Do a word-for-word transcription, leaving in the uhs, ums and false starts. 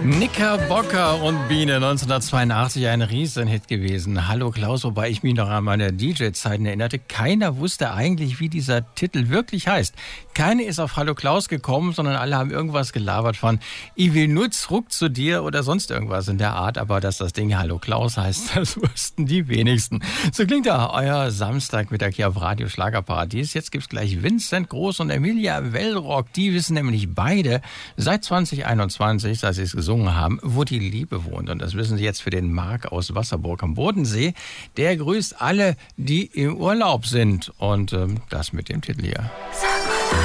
Knickerbocker und Biene, neunzehnhundertzweiundachtzig ein Riesenhit gewesen. Hallo Klaus, wobei ich mich noch an meine D J-Zeiten erinnerte. Keiner wusste eigentlich, wie dieser Titel wirklich heißt. Keiner ist auf Hallo Klaus gekommen, sondern alle haben irgendwas gelabert von Ich will nur zurück zu dir oder sonst irgendwas in der Art. Aber dass das Ding Hallo Klaus heißt, das wussten die wenigsten. So klingt da euer Samstagmittag hier auf Radio Schlagerparadies. Jetzt gibt's gleich Vincent Groß und Emilia Wellrock. Die wissen nämlich beide seit zwanzig einundzwanzig, seit sie es gesungen haben, wo die Liebe wohnt. Und das wissen sie jetzt für den Marc aus Wasserburg am Bodensee. Der grüßt alle, die im Urlaub sind. Und ähm, das mit dem Titel hier.